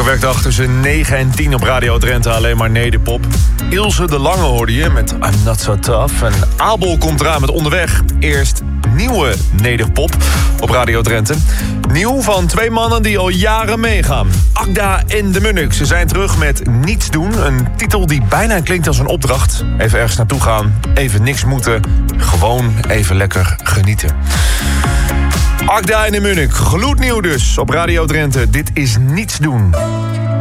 Elke werkdag tussen 9 en 10 op Radio Drenthe alleen maar nederpop. Ilse de Lange hoorde je met I'm Not So Tough. En Abel komt eraan met Onderweg. Eerst nieuwe nederpop op Radio Drenthe. Nieuw van twee mannen die al jaren meegaan. Agda en de Munnik. Ze zijn terug met Niets Doen. Een titel die bijna klinkt als een opdracht. Even ergens naartoe gaan, even niks moeten. Gewoon even lekker genieten. Agda en de Munnik, gloednieuw dus op Radio Drenthe. Dit is Niets Doen.